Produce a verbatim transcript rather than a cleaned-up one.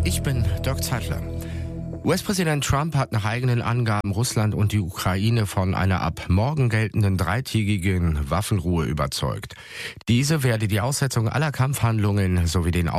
Ich bin Dirk Zeitler. U S-Präsident Trump hat nach eigenen Angaben Russland und die Ukraine von einer ab morgen geltenden dreitägigen Waffenruhe überzeugt. Diese werde die Aussetzung aller Kampfhandlungen sowie den